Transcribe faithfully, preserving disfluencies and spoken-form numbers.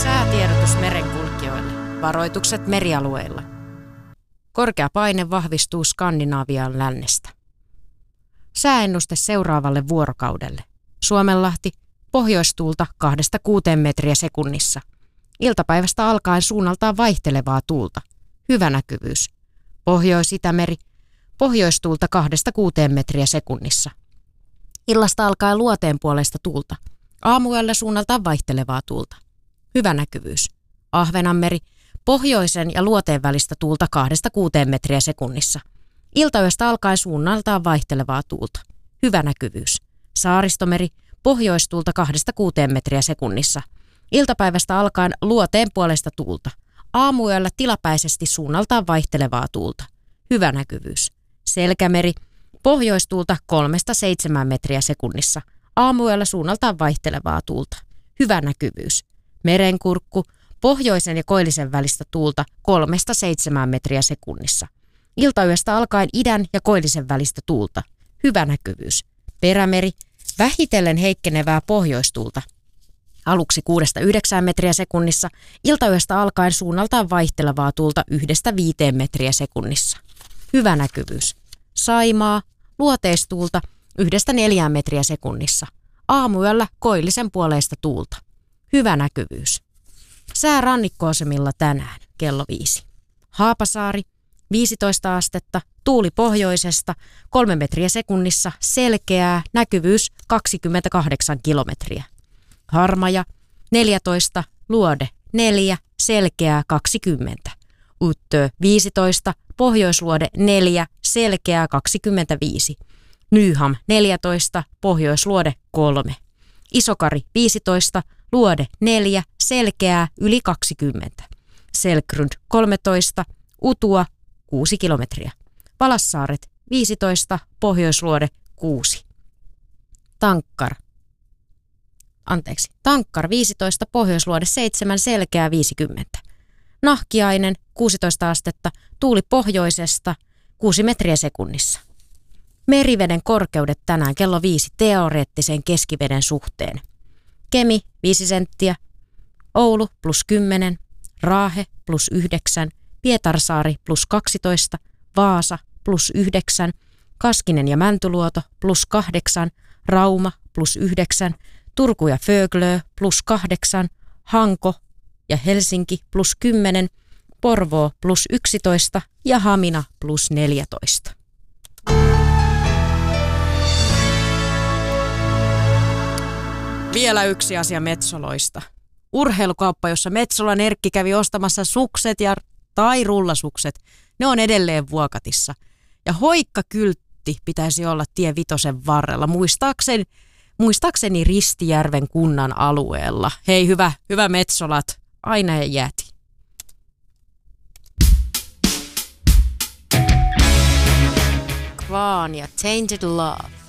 Säätiedotus merenkulkijoille. Varoitukset merialueilla. Korkea paine vahvistuu Skandinaavian lännestä. Sääennuste seuraavalle vuorokaudelle. Suomenlahti, pohjoistuulta kahdesta kuuteen metriä sekunnissa. Iltapäivästä alkaen suunnaltaan vaihtelevaa tuulta. Hyvä näkyvyys. Pohjois-Itämeri, pohjoistuulta kahdesta kuuteen metriä sekunnissa. Illasta alkaen luoteen puolesta tuulta. Aamuyöllä suunnaltaan vaihtelevaa tuulta. Hyvä näkyvyys. Ahvenanmeri, pohjoisen ja luoteen välistä tuulta kahdesta kuuteen metriä sekunnissa. Iltayöstä alkaen suunnaltaan vaihtelevaa tuulta. Hyvä näkyvyys. Saaristomeri, pohjoistuulta kahdesta kuuteen metriä sekunnissa. Iltapäivästä alkaen luoteen puolesta tuulta. Aamuyöllä tilapäisesti suunnaltaan vaihtelevaa tuulta. Hyvä näkyvyys. Selkämeri, pohjoistuulta kolmesta seitsemään metriä sekunnissa. Aamuyöllä suunnaltaan vaihtelevaa tuulta. Hyvä näkyvyys. Merenkurkku, pohjoisen ja koillisen välistä tuulta kolmesta seitsemään metriä sekunnissa. Iltayöstä alkaen idän ja koillisen välistä tuulta. Hyvä näkyvyys. Perämeri, vähitellen heikkenevää pohjoistuulta. Aluksi kuudesta yhdeksään metriä sekunnissa, iltayöstä alkaen suunnaltaan vaihtelevaa tuulta yhdestä viiteen metriä sekunnissa. Hyvä näkyvyys. Saimaa, luoteistuulta yhdestä neljään metriä sekunnissa. Aamuyöllä koillisen puoleista tuulta. Hyvä näkyvyys. Sää rannikkoasemilla tänään kello viisi. Haapasaari, viisitoista astetta, tuuli pohjoisesta, kolme metriä sekunnissa, selkeää, näkyvyys kaksikymmentäkahdeksan kilometriä. Harmaja, neljätoista, luode, neljä, selkeää kaksikymmentä. Uttö, viisitoista, pohjoisluode, neljä, selkeää kaksikymmentäviisi. Nyham, neljätoista, pohjoisluode, kolme. Isokari, viisitoista, luode, neljä, selkeää, yli kaksikymmentä. Selkrund, kolmetoista, Utua, kuusi kilometriä. Palassaaret, viisitoista, pohjoisluode, kuusi. Tankkar, anteeksi, Tankkar, viisitoista, pohjoisluode, seitsemän, selkeää, viisikymmentä. Nahkiainen, kuusitoista astetta, tuuli pohjoisesta, kuusi metriä sekunnissa. Meriveden korkeudet tänään kello viisi teoreettisen keskiveden suhteen. Kemi, viisi senttiä. Oulu, plus kymmenen. Raahe, plus yhdeksän. Pietarsaari, plus kaksitoista. Vaasa, plus yhdeksän. Kaskinen ja Mäntyluoto, plus kahdeksan. Rauma, plus yhdeksän. Turku ja Föglö, plus kahdeksan. Hanko ja Helsinki, plus kymmenen. Porvoo, plus yksitoista. Ja Hamina, plus neljätoista. Vielä yksi asia Metsoloista. Urheilukauppa, jossa Metsolan Erkki kävi ostamassa sukset ja, tai rullasukset, ne on edelleen Vuokatissa. Ja hoikkakyltti pitäisi olla tie Vitosen varrella, muistaakseni, muistaakseni Ristijärven kunnan alueella. Hei hyvä, hyvä Metsolat, aina ja jääti. Kvaan ja Tainted Love.